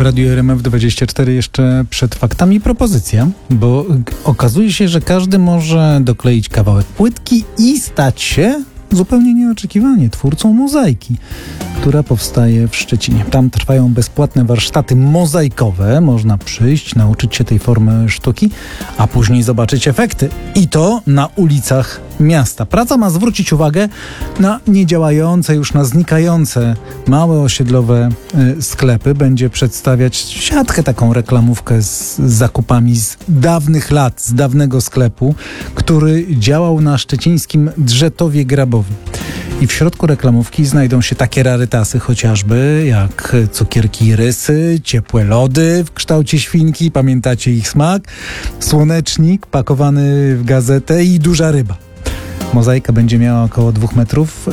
Radiu RMF24 jeszcze przed faktami propozycja, bo okazuje się, że każdy może dokleić kawałek płytki i stać się zupełnie nieoczekiwanie twórcą mozaiki, która powstaje w Szczecinie. Tam trwają bezpłatne warsztaty mozaikowe. Można przyjść, nauczyć się tej formy sztuki, a później zobaczyć efekty. I to na ulicach miasta. Praca ma zwrócić uwagę na niedziałające, już na znikające małe osiedlowe sklepy. Będzie przedstawiać siatkę, taką reklamówkę z zakupami z dawnych lat, z dawnego sklepu, który działał na szczecińskim Drzetowie Grabowym. I w środku reklamówki znajdą się takie rarytasy chociażby jak cukierki i rysy, ciepłe lody w kształcie świnki, pamiętacie ich smak, słonecznik pakowany w gazetę i duża ryba. Mozaika będzie miała około 2 metrów,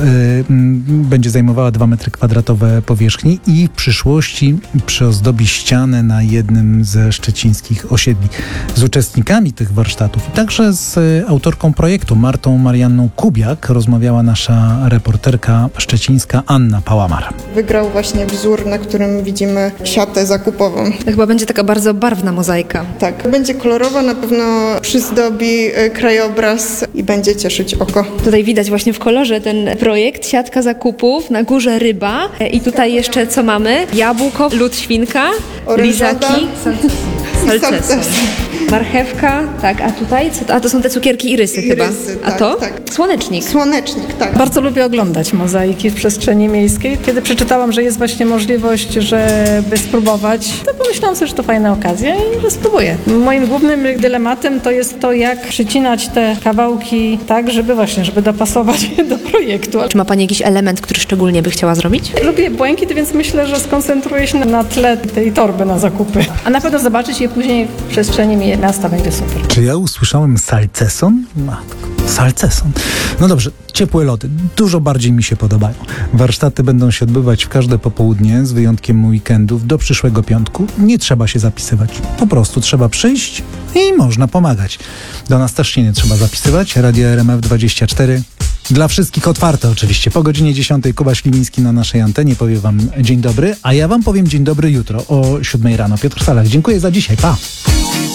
będzie zajmowała 2 metry kwadratowe powierzchni i w przyszłości przyozdobi ścianę na jednym ze szczecińskich osiedli. Z uczestnikami tych warsztatów i także z autorką projektu Martą Marianną Kubiak rozmawiała nasza reporterka szczecińska Anna Pałamar. Wygrał właśnie wzór, na którym widzimy siatę zakupową. To chyba będzie taka bardzo barwna mozaika. Tak, będzie kolorowa, na pewno przyzdobi krajobraz i będzie cieszyć oko. Tutaj widać właśnie w kolorze ten projekt, siatka zakupów, na górze ryba i tutaj jeszcze co mamy? Jabłko, lód świnka, Orężada. lizaki, salceson, marchewka, tak, a tutaj? A to są te cukierki i rysy chyba. Rysy, a tak, to? tak. Słonecznik. Słonecznik, tak. Bardzo lubię oglądać mozaiki w przestrzeni miejskiej. Kiedy przeczytałam, że jest właśnie możliwość, żeby spróbować, to pomyślałam sobie, że to fajna okazja i że spróbuję. Moim głównym dylematem to jest to, jak przycinać te kawałki tak, żeby dopasować do projektu. Czy ma Pani jakiś element, który szczególnie by chciała zrobić? Lubię błękit, więc myślę, że skoncentruję się na tle tej torby na zakupy. A na pewno zobaczyć je później w przestrzeni miasta będzie super. Czy ja usłyszałem salceson? Matko, salceson. No dobrze, ciepłe lody. Dużo bardziej mi się podobają. Warsztaty będą się odbywać w każde popołudnie, z wyjątkiem weekendów, do przyszłego piątku. Nie trzeba się zapisywać. Po prostu trzeba przyjść i można pomagać. Do nas też się nie trzeba zapisywać. Radio RMF24. Dla wszystkich otwarte oczywiście. Po godzinie 10 Kuba Śliwiński na naszej antenie powie wam dzień dobry, a ja wam powiem dzień dobry jutro o 7 rano. Piotr Salach, dziękuję za dzisiaj. Pa!